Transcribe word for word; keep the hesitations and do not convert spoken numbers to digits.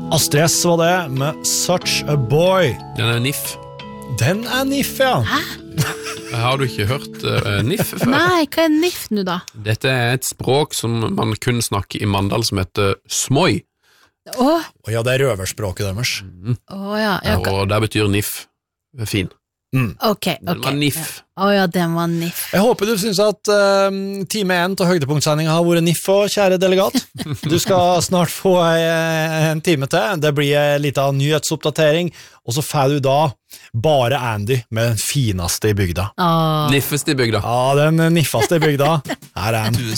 Astrid S var det med Such a Boy. Den er niff. Den er niff, ja. Hæ? Har du ikke hørt uh, niff før? Nei, hva er niff nå da? Dette er et språk som man kun snakker i Mandal som heter smoi. Åh, Og ja, det er røverspråket deres. åh ja, ja, ok, Og det betyr niff. Fin. ok. Den var niff. Åh ja, den var niff. Jeg håper du synes at uh, time én til høydepunktsendingen har vært niff og kjære delegat. Du skal snart få uh, en time til. Det blir en liten nyhetsoppdatering, og så får du da bare Andy med den fineste i bygda. Åh. Niffest i bygda. Ja, den niffeste i bygda. Her er han.